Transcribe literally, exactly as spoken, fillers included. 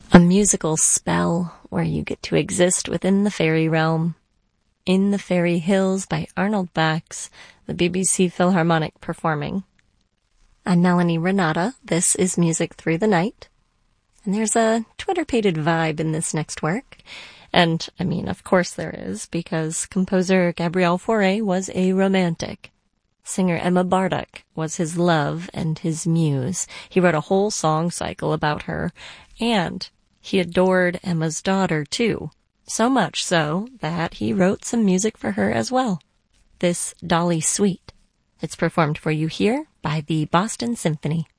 A musical spell where you get to exist within the fairy realm. In the Fairy Hills by Arnold Bax, the B B C Philharmonic performing. I'm Melanie Renata. This is Music Through the Night. And there's a Twitter-pated vibe in this next work. And, I mean, of course there is, because composer Gabriel Fauré was a romantic. Singer Emma Bardock was his love and his muse. He wrote a whole song cycle about her, and he adored Emma's daughter, too. So much so that he wrote some music for her as well. This Dolly Suite. It's performed for you here by the Boston Symphony.